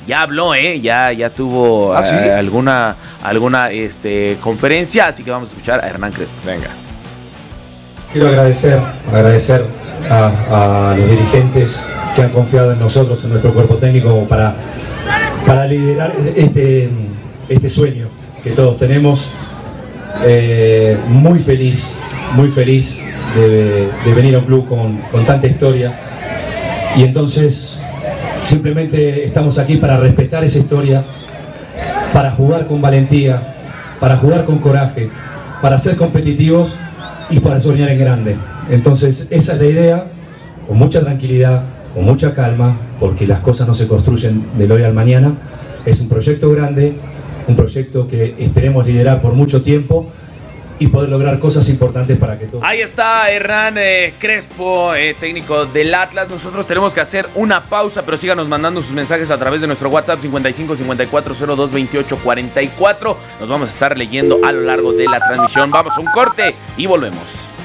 ya habló, ya tuvo ¿Sí? alguna conferencia, así que vamos a escuchar a Hernán Crespo. Venga. Quiero agradecer a los dirigentes que han confiado en nosotros, en nuestro cuerpo técnico, para liderar este sueño que todos tenemos. Muy feliz de venir a un club con tanta historia, y entonces simplemente estamos aquí para respetar esa historia, para jugar con valentía, para jugar con coraje, para ser competitivos y para soñar en grande. Entonces esa es la idea, con mucha tranquilidad, con mucha calma, porque las cosas no se construyen del hoy al mañana. Es un proyecto grande, un proyecto que esperemos liderar por mucho tiempo y poder lograr cosas importantes para que todos... Ahí está Hernán Crespo, técnico del Atlas. Nosotros tenemos que hacer una pausa, pero síganos mandando sus mensajes a través de nuestro WhatsApp 55 54 02 28 44. Nos vamos a estar leyendo a lo largo de la transmisión. Vamos a un corte y volvemos.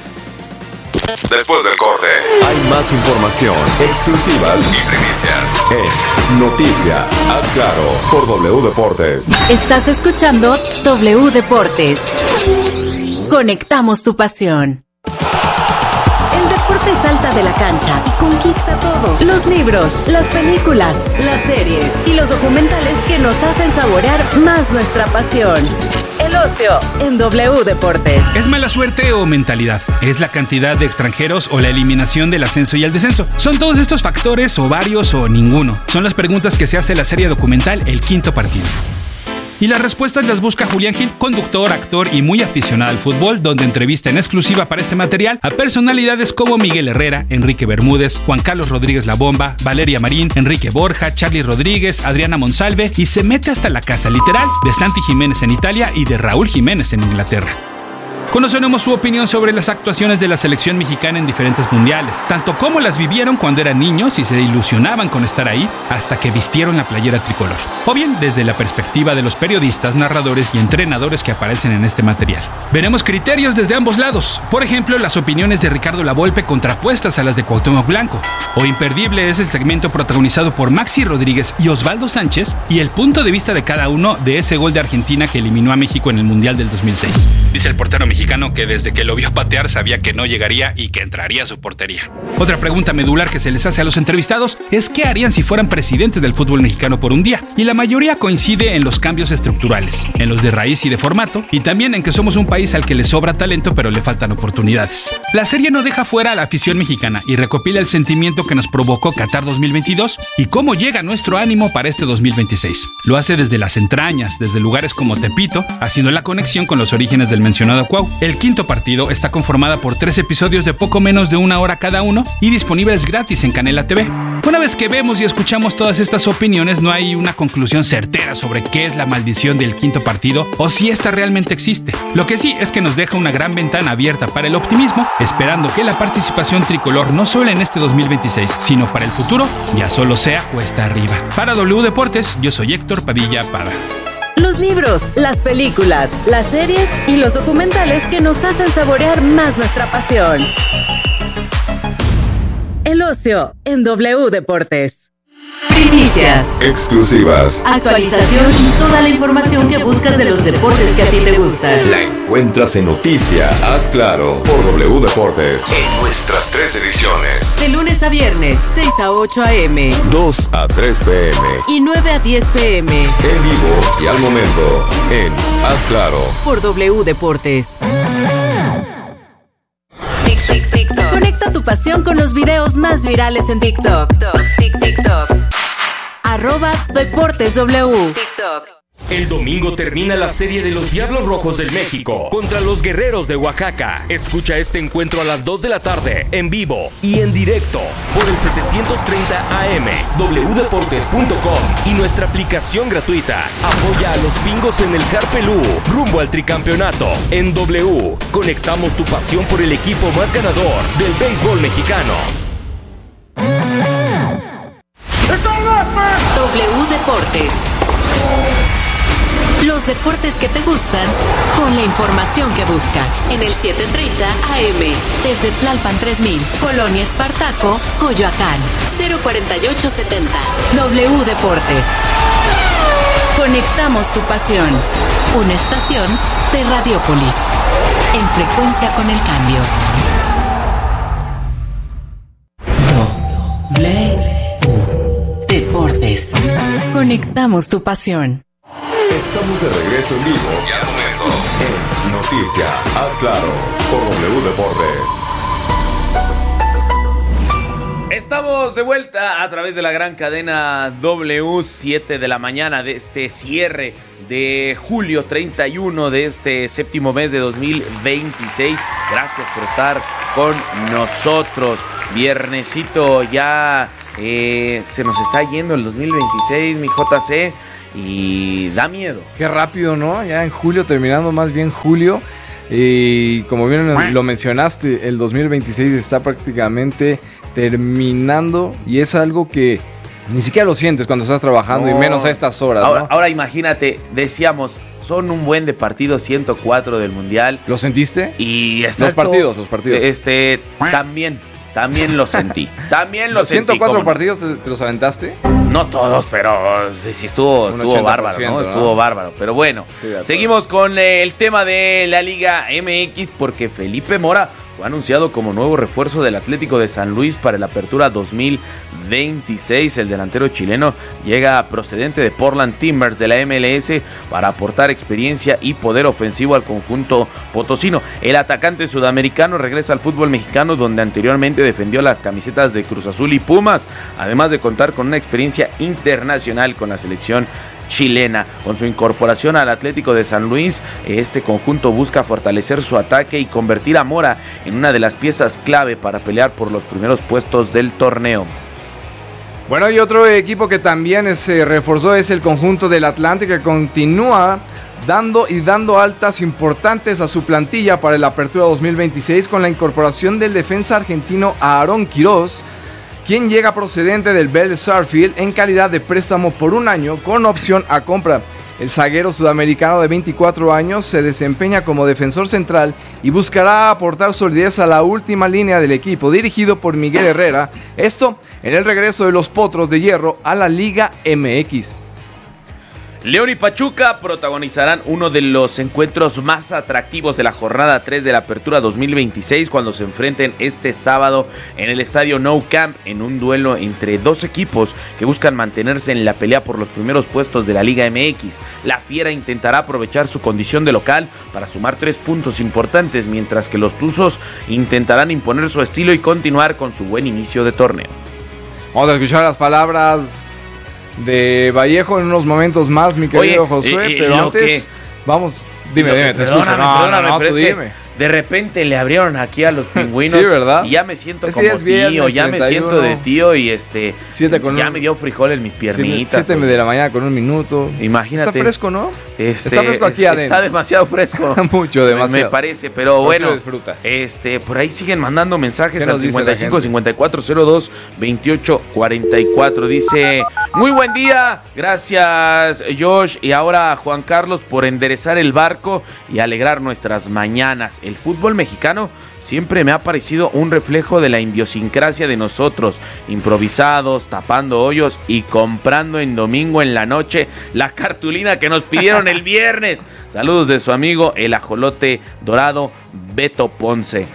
Después del corte, hay más información, exclusivas y primicias en Noticia Haz Claro por W Deportes. Estás escuchando W Deportes. Conectamos tu pasión. El deporte salta de la cancha y conquista todo. Los libros, las películas, las series y los documentales que nos hacen saborear más nuestra pasión. El ocio en W Deportes. ¿Es mala suerte o mentalidad? ¿Es la cantidad de extranjeros o la eliminación del ascenso y el descenso? ¿Son todos estos factores o varios o ninguno? Son las preguntas que se hace la serie documental El Quinto Partido. Y las respuestas las busca Julián Gil, conductor, actor y muy aficionado al fútbol, donde entrevista en exclusiva para este material a personalidades como Miguel Herrera, Enrique Bermúdez, Juan Carlos Rodríguez La Bomba, Valeria Marín, Enrique Borja, Charly Rodríguez, Adriana Monsalve, y se mete hasta la casa literal de Santi Jiménez en Italia y de Raúl Jiménez en Inglaterra. Conoceremos su opinión sobre las actuaciones de la selección mexicana en diferentes mundiales, tanto como las vivieron cuando eran niños y se ilusionaban con estar ahí hasta que vistieron la playera tricolor, o bien desde la perspectiva de los periodistas, narradores y entrenadores que aparecen en este material. Veremos criterios desde ambos lados, por ejemplo, las opiniones de Ricardo Lavolpe contrapuestas a las de Cuauhtémoc Blanco, o imperdible es el segmento protagonizado por Maxi Rodríguez y Osvaldo Sánchez y el punto de vista de cada uno de ese gol de Argentina que eliminó a México en el Mundial del 2006. Dice el portero mexicano que desde que lo vio patear sabía que no llegaría y que entraría a su portería. Otra pregunta medular que se les hace a los entrevistados es qué harían si fueran presidentes del fútbol mexicano por un día, y la mayoría coincide en los cambios estructurales, en los de raíz y de formato, y también en que somos un país al que le sobra talento pero le faltan oportunidades. La serie no deja fuera a la afición mexicana y recopila el sentimiento que nos provocó Qatar 2022 y cómo llega nuestro ánimo para este 2026. Lo hace desde las entrañas, desde lugares como Tepito, haciendo la conexión con los orígenes del mencionado Cuau. El Quinto Partido está conformada por 3 episodios de poco menos de 1 hora cada uno y disponibles gratis en Canela TV. Una vez que vemos y escuchamos todas estas opiniones, no hay una conclusión certera sobre qué es la maldición del Quinto Partido o si esta realmente existe. Lo que sí es que nos deja una gran ventana abierta para el optimismo, esperando que la participación tricolor no solo en este 2026, sino para el futuro, ya solo sea cuesta arriba. Para W Deportes, yo soy Héctor Padilla Pada. Los libros, las películas, las series y los documentales que nos hacen saborear más nuestra pasión. El ocio en W Deportes. Primicias, exclusivas, actualización y toda la información que buscas de los deportes que a ti te gustan. La encuentras en Noticia Haz Claro por W Deportes en nuestras 3 ediciones. De lunes a viernes, 6 a 8 a.m. 2 a 3 p.m. y 9 a 10 p.m. En vivo y al momento en Haz Claro por W Deportes. Conecta tu pasión con los videos más virales en TikTok. TikTok. @DeportesW. TikTok. El domingo termina la serie de los Diablos Rojos del México contra los Guerreros de Oaxaca. Escucha este encuentro a las 2 de la tarde, en vivo y en directo, por el 730 AM, wdeportes.com y nuestra aplicación gratuita. Apoya a los Pingos en el Harpelú, rumbo al tricampeonato. En W, conectamos tu pasión por el equipo más ganador del béisbol mexicano. W Deportes. Los deportes que te gustan con la información que buscas. En el 730 AM. Desde Tlalpan 3000, Colonia Espartaco, Coyoacán. 04870. W Deportes. Conectamos tu pasión. Una estación de Radiópolis. En frecuencia con el cambio. W Deportes. Conectamos tu pasión. Estamos de regreso en vivo y al momento en Noticia, haz claro, por W Deportes. Estamos de vuelta a través de la gran cadena W7 de la mañana de este cierre de julio 31 de este séptimo mes de 2026. Gracias por estar con nosotros. Viernesito ya se nos está yendo el 2026, mi JC. Y da miedo. Qué rápido, ¿no? Ya en julio, terminando más bien julio. Y como bien lo mencionaste, el 2026 está prácticamente terminando. Y es algo que ni siquiera lo sientes cuando estás trabajando, y menos a estas horas, ¿no? Ahora imagínate, decíamos, son un buen de partidos, 104 del Mundial. ¿Lo sentiste? Y exacto, los partidos. También lo sentí. También lo sentí. ¿104 partidos te los aventaste? No todos, pero sí estuvo bárbaro, ¿no? Estuvo bárbaro. Pero bueno, sí, seguimos con el tema de la Liga MX, porque Felipe Mora fue anunciado como nuevo refuerzo del Atlético de San Luis para la apertura 2026. El delantero chileno llega procedente de Portland Timbers de la MLS para aportar experiencia y poder ofensivo al conjunto potosino. El atacante sudamericano regresa al fútbol mexicano, donde anteriormente defendió las camisetas de Cruz Azul y Pumas, además de contar con una experiencia internacional con la selección chilena. Con su incorporación al Atlético de San Luis, este conjunto busca fortalecer su ataque y convertir a Mora en una de las piezas clave para pelear por los primeros puestos del torneo. Bueno, y otro equipo que también se reforzó es el conjunto del Atlante, que continúa dando altas importantes a su plantilla para la apertura 2026 con la incorporación del defensa argentino Aarón Quirós, quien llega procedente del Bell Sarfield en calidad de préstamo por un año con opción a compra. El zaguero sudamericano de 24 años se desempeña como defensor central y buscará aportar solidez a la última línea del equipo, dirigido por Miguel Herrera, esto en el regreso de los Potros de Hierro a la Liga MX. León y Pachuca protagonizarán uno de los encuentros más atractivos de la jornada 3 de la apertura 2026 cuando se enfrenten este sábado en el estadio Nou Camp, en un duelo entre dos equipos que buscan mantenerse en la pelea por los primeros puestos de la Liga MX. La Fiera intentará aprovechar su condición de local para sumar 3 puntos importantes, mientras que los Tuzos intentarán imponer su estilo y continuar con su buen inicio de torneo. Vamos a escuchar las palabras de Vallejo en unos momentos más, mi querido Josué, pero antes, vamos, dime, te escucho. Perdóname, pero es que de repente le abrieron aquí a los pingüinos. Sí, ¿verdad? Y ya me siento como tío, ya 31. Me siento de tío y ya me dio frijol en mis piernitas. 7 de la mañana con 1 minuto. Imagínate. Está fresco, ¿no? Está fresco aquí adentro. Está demasiado fresco. Mucho, demasiado. Me parece, pero bueno. Si disfrutas. Por ahí siguen mandando mensajes al 55 54 02 28 44. Dice: muy buen día, gracias Josh y ahora Juan Carlos por enderezar el barco y alegrar nuestras mañanas. El fútbol mexicano siempre me ha parecido un reflejo de la idiosincrasia de nosotros, improvisados, tapando hoyos y comprando en domingo en la noche la cartulina que nos pidieron el viernes. Saludos de su amigo el ajolote dorado Beto Ponce.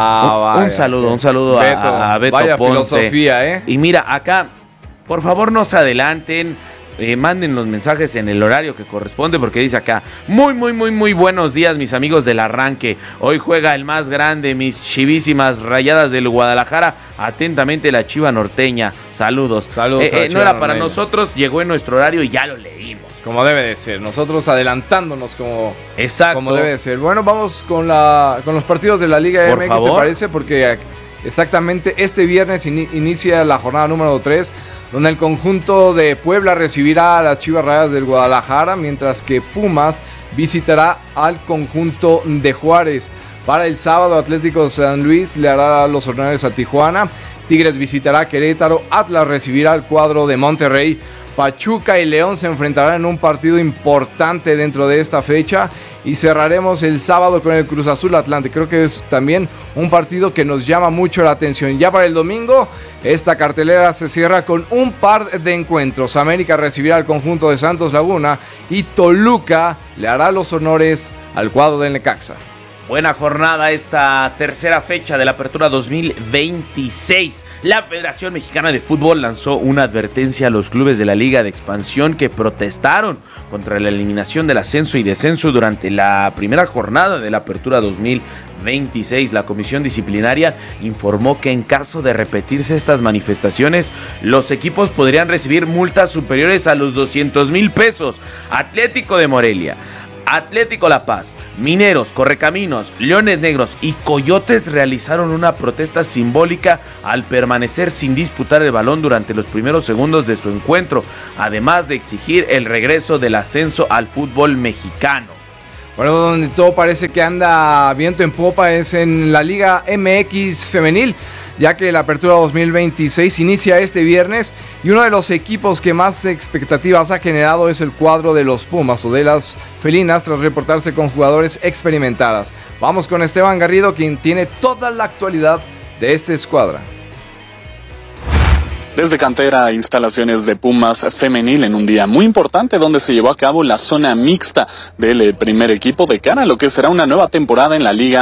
Un saludo a Beto vaya Ponce. Filosofía, Y mira, acá, por favor no se adelanten. Manden los mensajes en el horario que corresponde, porque dice acá: muy buenos días, mis amigos del arranque. Hoy juega el más grande, mis chivísimas Rayadas del Guadalajara. Atentamente, la Chiva Norteña. Saludos. No era para nosotros, llegó en nuestro horario y ya lo leímos. Como debe de ser, nosotros adelantándonos como debe de ser. Bueno, vamos con los partidos de la Liga MX, ¿te parece? Porque exactamente este viernes inicia la jornada número 3, donde el conjunto de Puebla recibirá a las Chivas Rayadas del Guadalajara, mientras que Pumas visitará al conjunto de Juárez. Para el sábado, Atlético de San Luis le hará los honores a Tijuana, Tigres visitará a Querétaro, Atlas recibirá al cuadro de Monterrey. Pachuca y León se enfrentarán en un partido importante dentro de esta fecha. Y cerraremos el sábado con el Cruz Azul Atlante. Creo que es también un partido que nos llama mucho la atención. Ya para el domingo, esta cartelera se cierra con un par de encuentros. América recibirá al conjunto de Santos Laguna y Toluca le hará los honores al cuadro del Necaxa. Buena jornada esta tercera fecha de la Apertura 2026. La Federación Mexicana de Fútbol lanzó una advertencia a los clubes de la Liga de Expansión que protestaron contra la eliminación del ascenso y descenso durante la primera jornada de la Apertura 2026. La Comisión Disciplinaria informó que en caso de repetirse estas manifestaciones, los equipos podrían recibir multas superiores a los 200,000 pesos. Atlético de Morelia, Atlético La Paz, Mineros, Correcaminos, Leones Negros y Coyotes realizaron una protesta simbólica al permanecer sin disputar el balón durante los primeros segundos de su encuentro, además de exigir el regreso del ascenso al fútbol mexicano. Bueno, donde todo parece que anda viento en popa es en la Liga MX femenil, ya que la Apertura 2026 inicia este viernes y uno de los equipos que más expectativas ha generado es el cuadro de los Pumas o de las felinas tras reportarse con jugadores experimentadas. Vamos con Esteban Garrido, quien tiene toda la actualidad de esta escuadra. Desde cantera a instalaciones de Pumas femenil en un día muy importante donde se llevó a cabo la zona mixta del primer equipo de cara a lo que será una nueva temporada en la Liga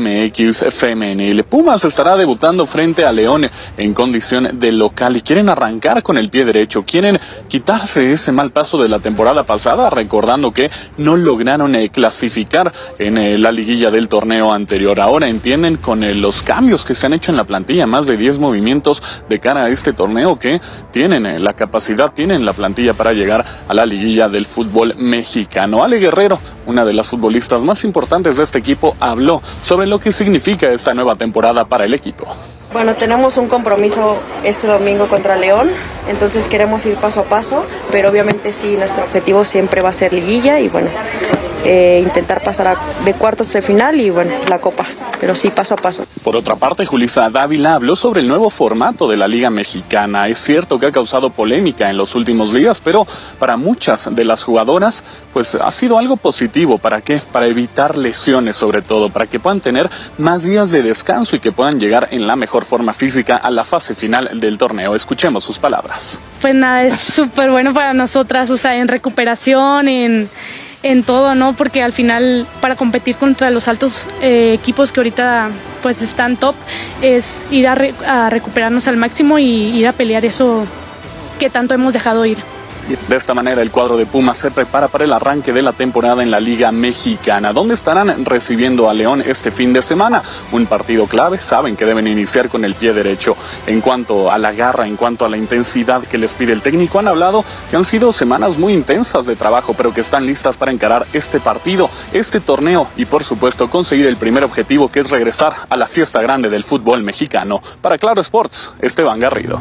MX femenil. Pumas estará debutando frente a León en condición de local y quieren arrancar con el pie derecho, quieren quitarse ese mal paso de la temporada pasada, recordando que no lograron clasificar en la liguilla del torneo anterior. Ahora entienden con los cambios que se han hecho en la plantilla, más de 10 movimientos de cara a este torneo, que tienen la capacidad, tienen la plantilla para llegar a la liguilla del fútbol mexicano. Ale Guerrero, una de las futbolistas más importantes de este equipo, habló sobre lo que significa esta nueva temporada para el equipo. Bueno, tenemos un compromiso este domingo contra León, entonces queremos ir paso a paso, pero obviamente sí, nuestro objetivo siempre va a ser liguilla y bueno, intentar pasar de cuartos de final y bueno, la copa, pero sí paso a paso. Por otra parte, Julissa Dávila habló sobre el nuevo formato de la Liga Mexicana. Es cierto que ha causado polémica en los últimos días, pero para muchas de las jugadoras, pues ha sido algo positivo. ¿Para qué? Para evitar lesiones sobre todo, para que puedan tener más días de descanso y que puedan llegar en la mejor forma física a la fase final del torneo. Escuchemos sus palabras. Pues nada, es súper bueno para nosotras, o sea, en recuperación, en todo, ¿no? Porque al final para competir contra los altos equipos que ahorita pues están top es ir a recuperarnos al máximo y ir a pelear eso que tanto hemos dejado ir. De esta manera el cuadro de Pumas se prepara para el arranque de la temporada en la Liga Mexicana, donde estarán recibiendo a León este fin de semana. Un partido clave, saben que deben iniciar con el pie derecho. En cuanto a la garra, en cuanto a la intensidad que les pide el técnico, han hablado que han sido semanas muy intensas de trabajo, pero que están listas para encarar este partido, este torneo y por supuesto conseguir el primer objetivo, que es regresar a la fiesta grande del fútbol mexicano. Para Claro Sports, Esteban Garrido.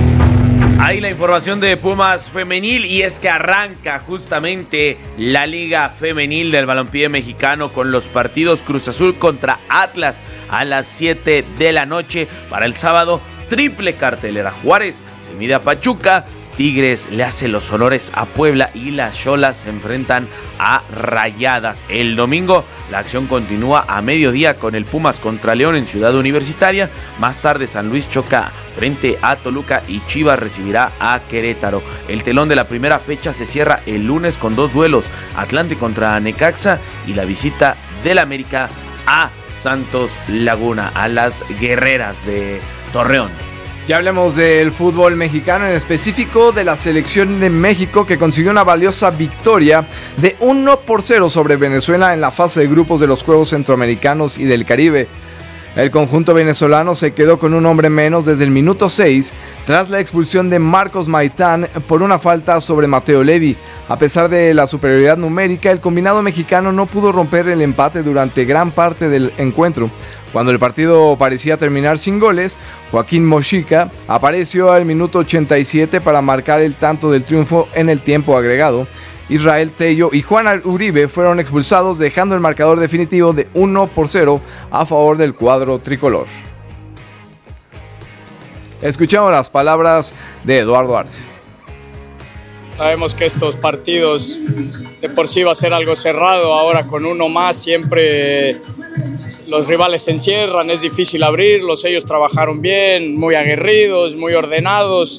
Ahí la información de Pumas femenil, y es que arranca justamente la Liga Femenil del balompié mexicano con los partidos Cruz Azul contra Atlas a las 7 de la noche. Para el sábado, triple cartelera. Juárez se mide a Pachuca, Tigres le hace los honores a Puebla y las Xolas se enfrentan a Rayadas. El domingo la acción continúa a mediodía con el Pumas contra León en Ciudad Universitaria. Más tarde San Luis choca frente a Toluca y Chivas recibirá a Querétaro. El telón de la primera fecha se cierra el lunes con dos duelos: Atlante contra Necaxa y la visita del América a Santos Laguna, a las Guerreras de Torreón. Ya hablemos del fútbol mexicano, en específico de la selección de México, que consiguió una valiosa victoria de 1-0 sobre Venezuela en la fase de grupos de los Juegos Centroamericanos y del Caribe. El conjunto venezolano se quedó con un hombre menos desde el minuto 6 tras la expulsión de Marcos Maitán por una falta sobre Mateo Levi. A pesar de la superioridad numérica, el combinado mexicano no pudo romper el empate durante gran parte del encuentro. Cuando el partido parecía terminar sin goles, Joaquín Mojica apareció al minuto 87 para marcar el tanto del triunfo en el tiempo agregado. Israel Tello y Juan Uribe fueron expulsados, dejando el marcador definitivo de 1-0 a favor del cuadro tricolor. Escuchamos las palabras de Eduardo Arce. Sabemos que estos partidos de por sí va a ser algo cerrado, ahora con uno más siempre los rivales se encierran, es difícil abrirlos, ellos trabajaron bien, muy aguerridos, muy ordenados,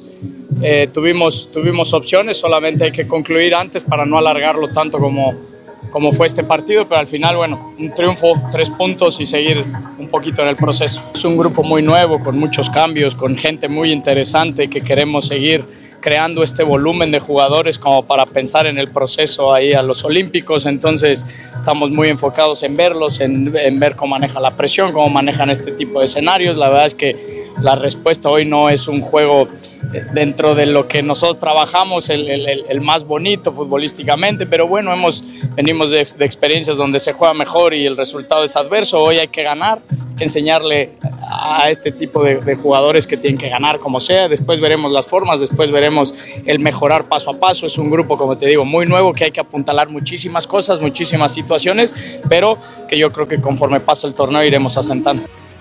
tuvimos opciones, solamente hay que concluir antes para no alargarlo tanto como fue este partido, pero al final, bueno, un triunfo, 3 puntos y seguir un poquito en el proceso. Es un grupo muy nuevo, con muchos cambios, con gente muy interesante que queremos seguir creando este volumen de jugadores como para pensar en el proceso ahí a los Olímpicos, entonces estamos muy enfocados en verlos, en ver cómo manejan la presión, cómo manejan este tipo de escenarios. La verdad es que la respuesta hoy no es un juego dentro de lo que nosotros trabajamos el más bonito futbolísticamente, pero bueno, venimos de experiencias donde se juega mejor y el resultado es adverso. Hoy hay que ganar, hay que enseñarle a este tipo de jugadores que tienen que ganar como sea, después veremos las formas, después veremos el mejorar paso a paso. Es un grupo, como te digo, muy nuevo, que hay que apuntalar muchísimas cosas, muchísimas situaciones, pero que yo creo que conforme pasa el torneo iremos asentando.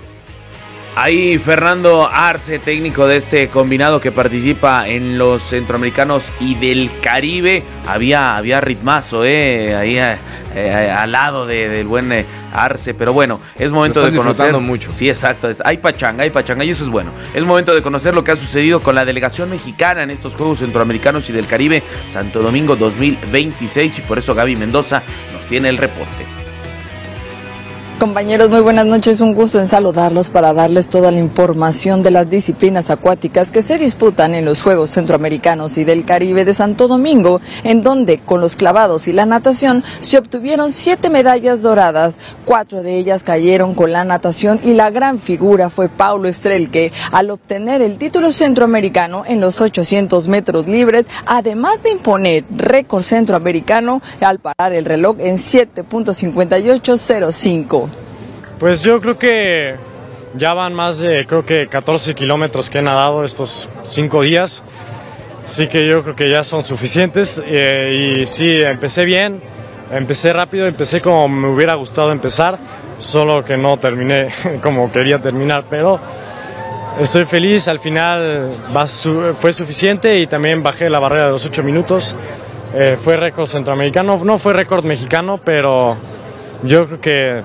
Ahí Fernando Arce, técnico de este combinado que participa en los centroamericanos y del Caribe. Había ritmazo, ahí al lado del buen Arce, pero bueno, es momento de conocer mucho. Sí, exacto, hay pachanga y eso es bueno. Es momento de conocer lo que ha sucedido con la delegación mexicana en estos Juegos Centroamericanos y del Caribe Santo Domingo 2026, y por eso Gaby Mendoza nos tiene el reporte. Compañeros, muy buenas noches, un gusto en saludarlos para darles toda la información de las disciplinas acuáticas que se disputan en los Juegos Centroamericanos y del Caribe de Santo Domingo, en donde con los clavados y la natación se obtuvieron 7 medallas doradas, 4 de ellas cayeron con la natación y la gran figura fue Paulo Estrelke al obtener el título centroamericano en los 800 metros libres, además de récord centroamericano al parar el reloj en 7.5805. Pues yo creo que ya van más de 14 kilómetros que he nadado estos 5 días, así que yo creo que ya son suficientes, y sí, empecé bien, empecé rápido, empecé como me hubiera gustado empezar, solo que no terminé como quería terminar, pero estoy feliz, al final fue suficiente y también bajé la barrera de los 8 minutos, fue récord centroamericano, no fue récord mexicano, pero yo creo que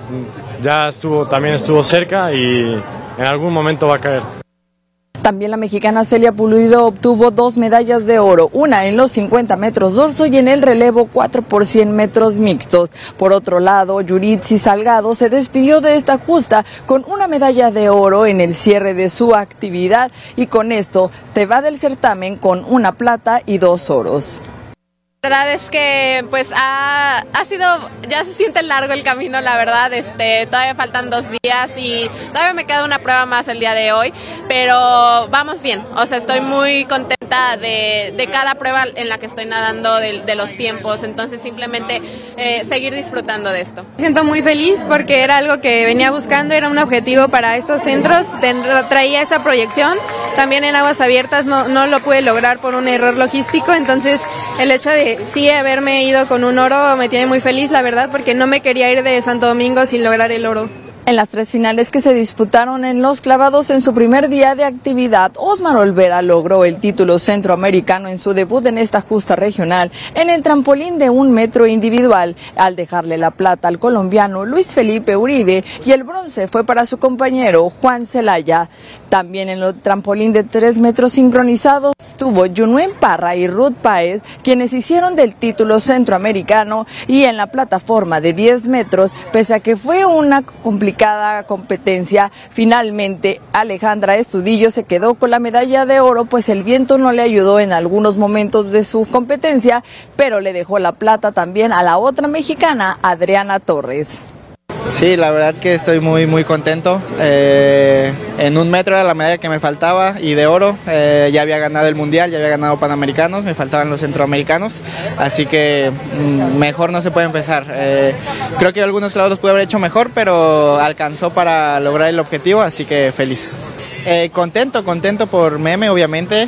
también estuvo cerca y en algún momento va a caer. También la mexicana Celia Pulido obtuvo 2 medallas de oro, una en los 50 metros dorso y en el relevo 4 por 100 metros mixtos. Por otro lado, Yuritsi Salgado se despidió de esta justa con una medalla de oro en el cierre de su actividad y con esto se va del certamen con una plata y 2 oros. La verdad es que pues ha sido, ya se siente largo el camino, la verdad, todavía faltan 2 días y todavía me queda una prueba más el día de hoy, pero vamos bien, o sea, estoy muy contenta de cada prueba en la que estoy nadando, de los tiempos, entonces simplemente seguir disfrutando de esto. Me siento muy feliz porque era algo que venía buscando, era un objetivo para estos centros, traía esa proyección, también en aguas abiertas no lo pude lograr por un error logístico, entonces el hecho de sí haberme ido con un oro me tiene muy feliz, la verdad, porque no me quería ir de Santo Domingo sin lograr el oro. En las 3 finales que se disputaron en los clavados en su primer día de actividad, Osmar Olvera logró el título centroamericano en su debut en esta justa regional en el trampolín de 1 metro individual, al dejarle la plata al colombiano Luis Felipe Uribe y el bronce fue para su compañero Juan Celaya. También en el trampolín de 3 metros sincronizados estuvo Junuen Parra y Ruth Páez, quienes hicieron del título centroamericano, y en la plataforma de 10 metros, pese a que fue una complicada competencia, finalmente Alejandra Estudillo se quedó con la medalla de oro, pues el viento no le ayudó en algunos momentos de su competencia, pero le dejó la plata también a la otra mexicana, Adriana Torres. Sí, la verdad que estoy muy contento. En 1 metro era la medalla que me faltaba y de oro. Ya había ganado el mundial, ya había ganado panamericanos, me faltaban los centroamericanos, así que mejor no se puede empezar. Creo que algunos clavos los pude haber hecho mejor, pero alcanzó para lograr el objetivo, así que feliz. Contento por Meme, obviamente.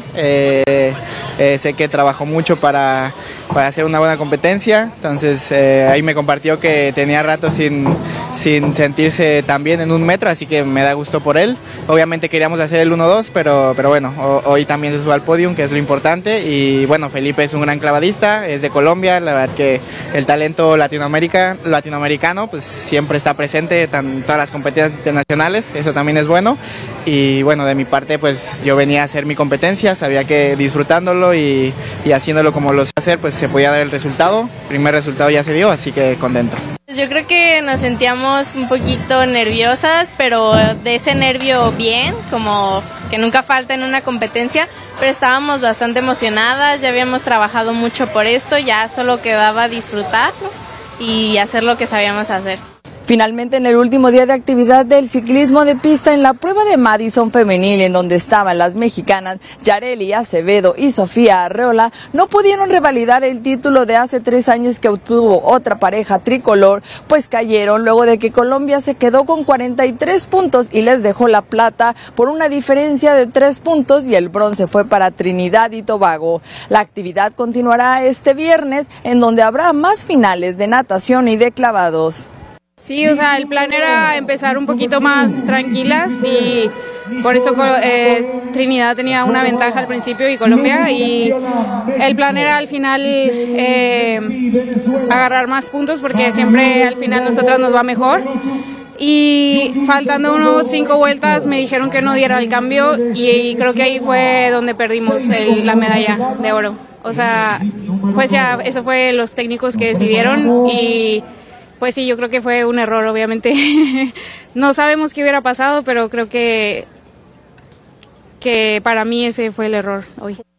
Sé que trabajó mucho para hacer una buena competencia, entonces ahí me compartió que tenía rato sin sin sentirse tan bien en 1 metro, así que me da gusto por él. Obviamente queríamos hacer el 1-2, pero bueno, hoy también se sube al podium, que es lo importante. Y bueno, Felipe es un gran clavadista, es de Colombia, la verdad que el talento latinoamericano pues siempre está presente en todas las competencias internacionales, eso también es bueno. Y bueno, de mi parte pues yo venía a hacer mi competencia, sabía que disfrutándolo y haciéndolo como lo sé hacer pues se podía dar el resultado. El primer resultado ya se dio, así que contento. Yo creo que nos sentíamos un poquito nerviosas, pero de ese nervio bien, como que nunca falta en una competencia, pero estábamos bastante emocionadas, ya habíamos trabajado mucho por esto, ya solo quedaba disfrutarlo y hacer lo que sabíamos hacer. Finalmente, en el último día de actividad del ciclismo de pista en la prueba de Madison femenil, en donde estaban las mexicanas Yareli Acevedo y Sofía Arreola, no pudieron revalidar el título de hace 3 años que obtuvo otra pareja tricolor, pues cayeron luego de que Colombia se quedó con 43 puntos y les dejó la plata por una diferencia de 3 puntos y el bronce fue para Trinidad y Tobago. La actividad continuará este viernes, en donde habrá más finales de natación y de clavados. Sí, o sea, el plan era empezar un poquito más tranquilas y por eso Trinidad tenía una ventaja al principio y Colombia, y el plan era al final agarrar más puntos porque siempre al final nosotras nos va mejor. Y faltando unos 5 vueltas me dijeron que no diera el cambio y creo que ahí fue donde perdimos la medalla de oro. O sea, pues ya eso fue los técnicos que decidieron y pues sí, yo creo que fue un error, obviamente. No sabemos qué hubiera pasado, pero creo que para mí ese fue el error hoy.